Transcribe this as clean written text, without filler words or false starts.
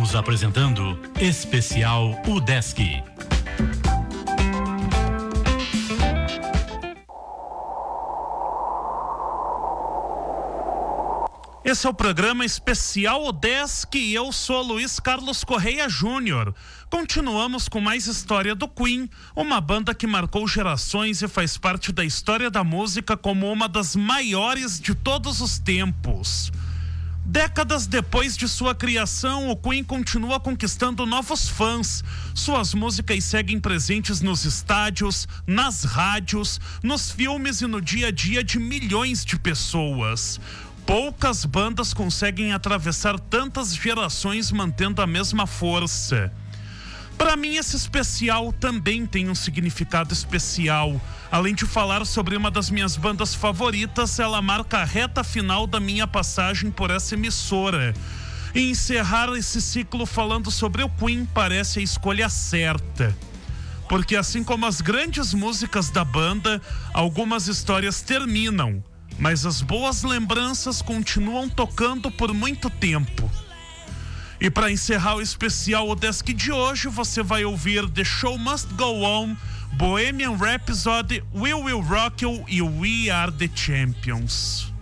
Estamos apresentando Especial UDESC. Esse é o programa Especial UDESC e eu sou Luiz Carlos Correia Júnior. Continuamos com mais história do Queen, uma banda que marcou gerações e faz parte da história da música como uma das maiores de todos os tempos. Décadas depois de sua criação, o Queen continua conquistando novos fãs. Suas músicas seguem presentes nos estádios, nas rádios, nos filmes e no dia a dia de milhões de pessoas. Poucas bandas conseguem atravessar tantas gerações mantendo a mesma força. Para mim, esse especial também tem um significado especial. Além de falar sobre uma das minhas bandas favoritas, ela marca a reta final da minha passagem por essa emissora. E encerrar esse ciclo falando sobre o Queen parece a escolha certa. Porque assim como as grandes músicas da banda, algumas histórias terminam, mas as boas lembranças continuam tocando por muito tempo. E para encerrar o especial UDESC de hoje, você vai ouvir The Show Must Go On, Bohemian Rhapsody, We Will Rock You e We Are The Champions.